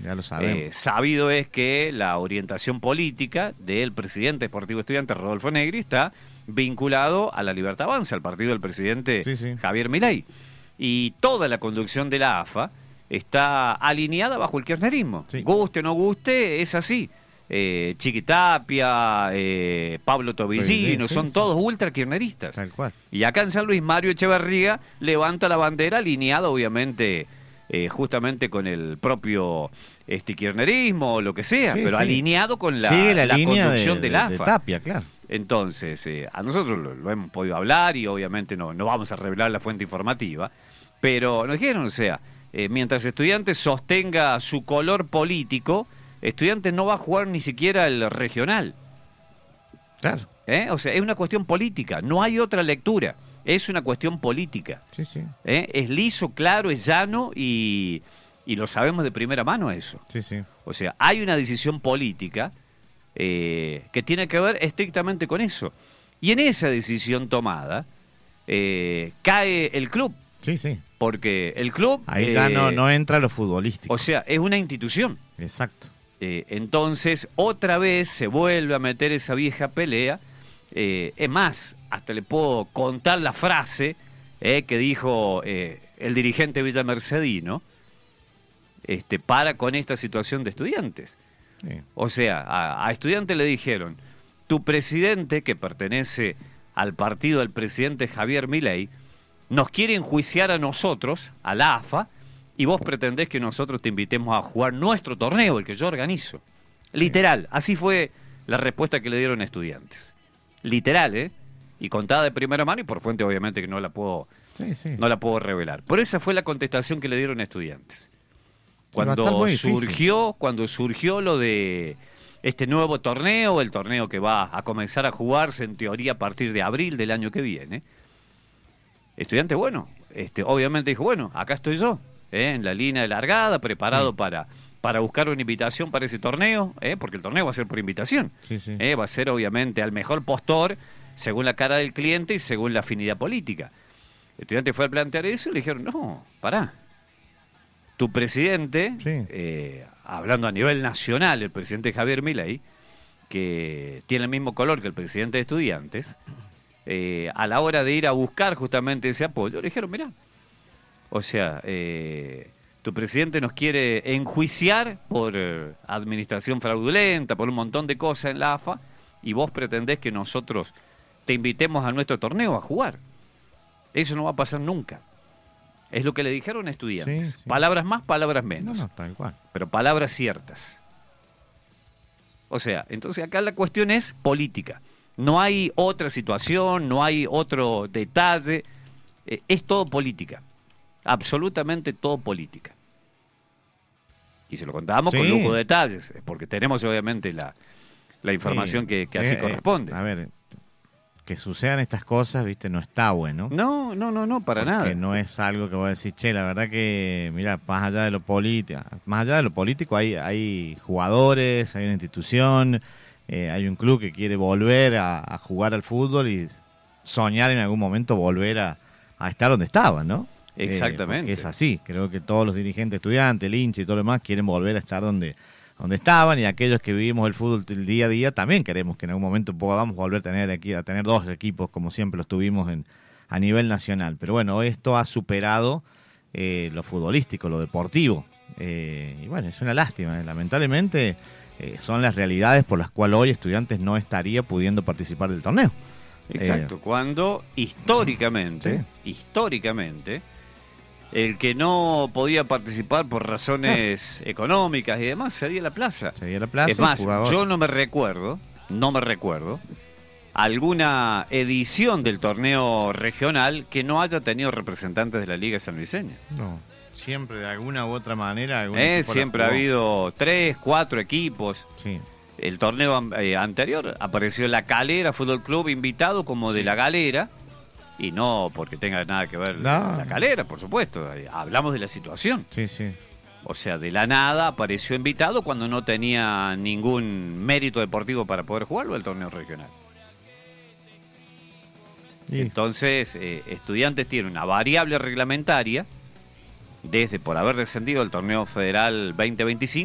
ya lo sabemos. Sabido es que la orientación política del presidente deportivo estudiante Rodolfo Negri está vinculado a la Libertad Avanza, al partido del presidente Javier Milei. Y toda la conducción de la AFA está alineada bajo el kirchnerismo. Guste o no guste, es así. Chiqui Tapia, Pablo Tobillino, son todos ultra kirchneristas. Tal cual. Y acá en San Luis, Mario Echeverría levanta la bandera alineado, obviamente, justamente con el propio kirchnerismo o lo que sea, pero alineado con la conducción de la AFA. De Tapia, claro. Entonces, a nosotros lo hemos podido hablar y obviamente no vamos a revelar la fuente informativa, pero nos dijeron, o sea, mientras Estudiantes sostenga su color político, Estudiantes no va a jugar ni siquiera el regional. Claro. O sea, es una cuestión política, no hay otra lectura, es una cuestión política. Es liso, claro, es llano y lo sabemos de primera mano eso. O sea, hay una decisión política que tiene que ver estrictamente con eso. Y en esa decisión tomada cae el club. Porque el club... Ahí ya no entra lo futbolístico. O sea, es una institución. Exacto. Entonces, otra vez se vuelve a meter esa vieja pelea. Es más, hasta le puedo contar la frase que dijo el dirigente villamercedino para con esta situación de Estudiantes. O sea, a Estudiantes le dijeron, tu presidente, que pertenece al partido del presidente Javier Milei, nos quiere enjuiciar a nosotros, a la AFA, y vos pretendés que nosotros te invitemos a jugar nuestro torneo, el que yo organizo. Literal, así fue la respuesta que le dieron a Estudiantes. Literal, y contada de primera mano, y por fuente obviamente que no la puedo revelar. Pero esa fue la contestación que le dieron a Estudiantes. Cuando surgió lo de este nuevo torneo, el torneo que va a comenzar a jugarse en teoría a partir de abril del año que viene, Estudiantes, obviamente dijo, acá estoy yo, en la línea de largada, preparado para buscar una invitación para ese torneo, porque el torneo va a ser por invitación. Va a ser obviamente al mejor postor, según la cara del cliente y según la afinidad política. Estudiantes fue a plantear eso y le dijeron, no, pará. Tu presidente, hablando a nivel nacional, el presidente Javier Milei, que tiene el mismo color que el presidente de Estudiantes, a la hora de ir a buscar justamente ese apoyo, le dijeron, mirá, o sea, tu presidente nos quiere enjuiciar por administración fraudulenta, por un montón de cosas en la AFA, y vos pretendés que nosotros te invitemos a nuestro torneo a jugar. Eso no va a pasar nunca. Es lo que le dijeron a Estudiantes. Palabras más, palabras menos. No, tal cual. Pero palabras ciertas. O sea, entonces acá la cuestión es política. No hay otra situación, no hay otro detalle. Es todo política. Absolutamente todo política. Y se lo contábamos con lujo de detalles, porque tenemos obviamente la información que así corresponde. A ver, que sucedan estas cosas, viste, no está bueno. No, para nada. Porque no es algo que voy a decir, la verdad que, mira, más allá de lo político hay jugadores, hay una institución, hay un club que quiere volver a jugar al fútbol y soñar en algún momento volver a estar donde estaban, ¿no? Exactamente. Es así, creo que todos los dirigentes, estudiantes, el hincha y todo lo demás quieren volver a estar donde estaban, y aquellos que vivimos el fútbol el día a día también queremos que en algún momento podamos volver a tener dos equipos como siempre los tuvimos a nivel nacional. Pero bueno, esto ha superado lo futbolístico, lo deportivo. Y bueno, es una lástima. Lamentablemente son las realidades por las cuales hoy Estudiantes no estaría pudiendo participar del torneo. Exacto, cuando históricamente, el que no podía participar por razones económicas y demás sería la plaza. Es más, yo no me recuerdo alguna edición del torneo regional que no haya tenido representantes de la Liga Sanluiseña. No, siempre de alguna u otra manera. Siempre ha habido 3, 4 equipos. Sí. El torneo anterior apareció La Calera Fútbol Club invitado como de La Galera. Y no porque tenga nada que ver La Calera, por supuesto. Hablamos de la situación. Sí. O sea, de la nada apareció invitado cuando no tenía ningún mérito deportivo para poder jugarlo el torneo regional. Entonces, Estudiantes tiene una variable reglamentaria desde por haber descendido del torneo federal 2025